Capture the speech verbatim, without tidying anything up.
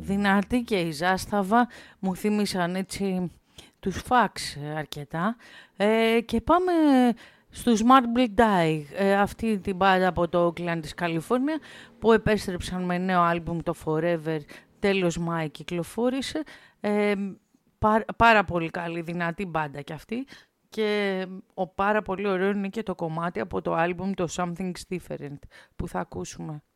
δυνατή και η Ζάσταβα, μου θύμισαν έτσι τους Φαξ αρκετά. Ε, και πάμε στους Marble Die, ε, αυτή την μπάντα από το Oakland της Καλιφόρνια, που επέστρεψαν με νέο άλμπουμ, το Forever, τέλος Μάη κυκλοφόρησε. Ε, πά, πάρα πολύ καλή, δυνατή μπάντα κι αυτή. Και ο πάρα πολύ ωραίο είναι και το κομμάτι από το άλμπουμ, το Something's Different, που θα ακούσουμε.